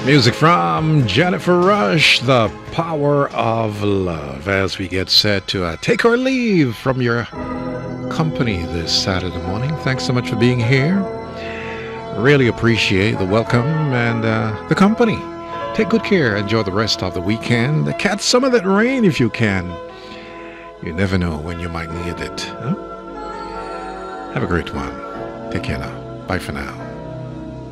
Music from Jennifer Rush, The Power of Love, as we get set to take our leave from your company this Saturday morning. Thanks so much for being here. Really appreciate the welcome and the company. Take good care. Enjoy the rest of the weekend. Catch some of that rain if you can. You never know when you might need it. Huh? Have a great one. Take care now. Bye for now.